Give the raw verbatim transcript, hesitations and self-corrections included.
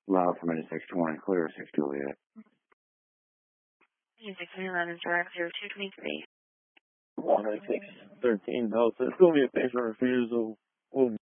Loud from eighty-six twenty, clear six Juliet. eighty-six eleven, direct zero two twenty-three. one eighty-six thirteen Delta. It's going to be a patient refusal. We'll